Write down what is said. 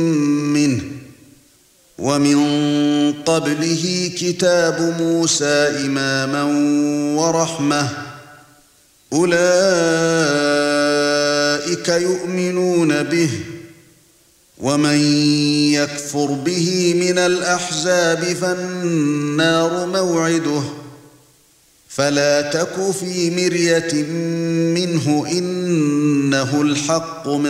منه ومن قبله كتاب موسى إماما ورحمة أولئك يؤمنون به ومن يكفر به من الأحزاب فالنار موعده فلا تك في مرية منه إنه الحق من